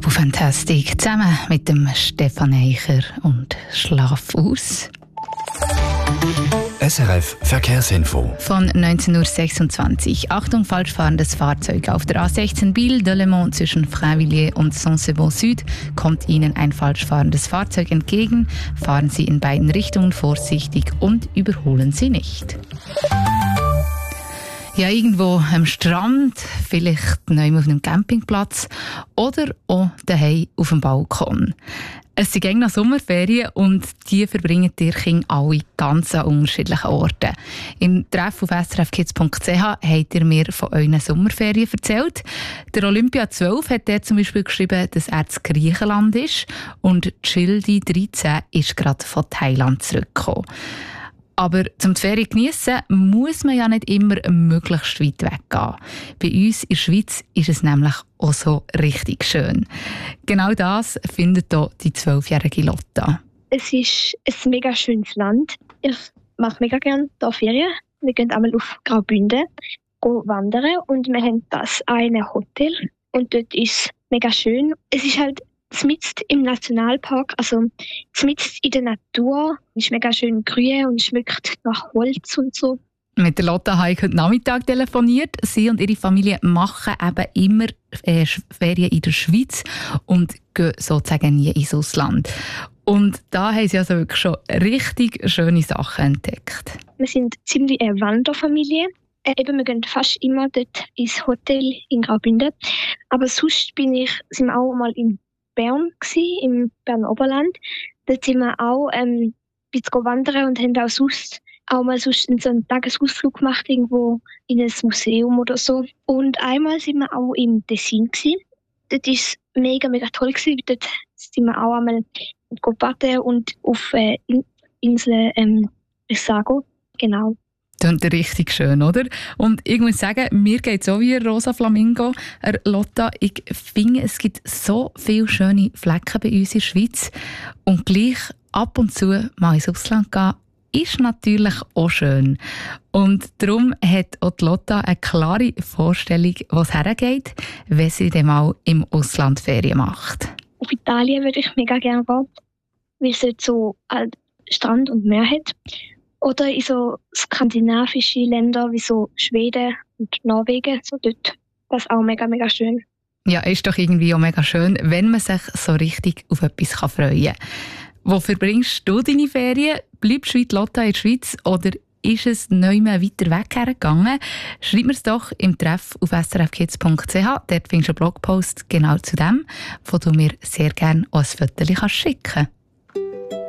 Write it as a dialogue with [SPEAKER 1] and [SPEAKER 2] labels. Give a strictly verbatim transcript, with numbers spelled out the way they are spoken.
[SPEAKER 1] Rabu Fantastic zusammen mit dem Stefan Eicher und Schlaf aus.
[SPEAKER 2] S R F Verkehrsinfo.
[SPEAKER 1] Von neunzehn Uhr sechsundzwanzig. Achtung, falsch fahrendes Fahrzeug. Auf der A sechzehn Biel-Delemont zwischen Frainvilliers und Saint-Seban Süd kommt Ihnen ein falsch fahrendes Fahrzeug entgegen. Fahren Sie in beiden Richtungen vorsichtig und überholen Sie nicht. Ja, irgendwo am Strand, vielleicht neu auf einem Campingplatz oder auch daheim auf dem Balkon. Es sind noch Sommerferien und die verbringen die Kinder alle ganz an unterschiedlichen Orten. Im Treff auf s r f kids punkt c h habt ihr mir von euren Sommerferien erzählt. Der Olympia zwölf hat dort zum Beispiel geschrieben, dass er zu Griechenland ist und Childi dreizehn ist gerade von Thailand zurückgekommen. Aber zum Ferien geniessen muss man ja nicht immer möglichst weit weggehen. Bei uns in der Schweiz ist es nämlich auch so richtig schön. Genau das findet hier die zwölfjährige Lotta.
[SPEAKER 3] Es ist ein mega schönes Land. Ich mache mega gerne hier Ferien. Wir gehen einmal auf Graubünden wandern und wir haben das eine Hotel. Und dort ist es mega schön. Es ist halt mitten im Nationalpark, also mitten in der Natur. Es ist mega schön grün und schmeckt nach Holz und so.
[SPEAKER 1] Mit der Lotta habe ich heute Nachmittag telefoniert. Sie und ihre Familie machen eben immer äh, Ferien in der Schweiz und gehen sozusagen nie ins Ausland. Und da haben sie also wirklich schon richtig schöne Sachen entdeckt.
[SPEAKER 3] Wir sind ziemlich eine Wanderfamilie. Äh, eben, wir gehen fast immer dort ins Hotel in Graubünden. Aber sonst bin ich, sind wir auch mal in Bern gsi, im Berner Oberland. Dort sind wir auch ähm, ein bisschen wandern und haben auch sonst auch mal sonst so einen Tagesausflug gemacht, irgendwo in ein Museum oder so. Und einmal sind wir auch im Tessin gsi. Dort war es mega, mega toll gewesen. Dort sind wir auch einmal baden und auf äh, Insel ähm, Brissago. Genau.
[SPEAKER 1] Das ist richtig schön, oder? Und ich muss sagen, mir geht es so wie Rosa Flamingo, Lotta. Ich finde, es gibt so viele schöne Flecken bei uns in der Schweiz. Und gleich ab und zu mal ins Ausland gehen, ist natürlich auch schön. Und darum hat auch die Lotta eine klare Vorstellung, wo es hergeht, wenn sie dann mal im Ausland Ferien macht.
[SPEAKER 3] Auf Italien würde ich mega gerne gehen, weil es dort so Strand und Meer hat. Oder in so skandinavische Länder wie so Schweden und Norwegen, so dort. Das ist auch mega, mega schön.
[SPEAKER 1] Ja, ist doch irgendwie auch mega schön, wenn man sich so richtig auf etwas freuen kann. Wo verbringst du deine Ferien? Bleibst du wie die Lotta in der Schweiz oder ist es neu weiter weg hergegangen? Schreib mir es doch im Treff auf s r f kids punkt c h. Dort findest du einen Blogpost genau zu dem, wo du mir sehr gerne auch ein Foto schicken kannst.